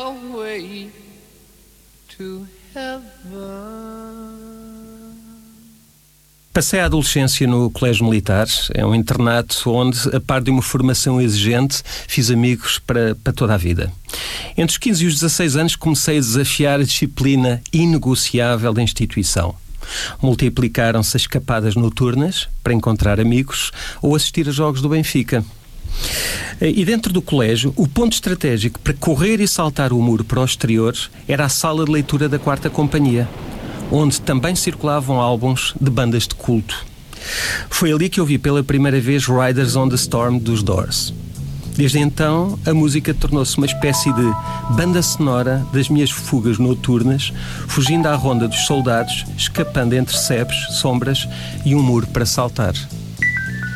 Away to heaven. Passei a adolescência no Colégio Militar. É um internato onde, a par de uma formação exigente, fiz amigos para toda a vida. Entre os 15 e os 16 anos comecei a desafiar a disciplina inegociável da instituição. Multiplicaram-se as escapadas noturnas para encontrar amigos ou assistir a jogos do Benfica. E dentro do colégio, o ponto estratégico para correr e saltar o muro para o exterior era a sala de leitura da 4ª Companhia, onde também circulavam álbuns de bandas de culto. Foi ali que ouvi pela primeira vez Riders on the Storm dos Doors. Desde então, a música tornou-se uma espécie de banda sonora das minhas fugas noturnas, fugindo à ronda dos soldados, escapando entre sebes, sombras e um muro para saltar.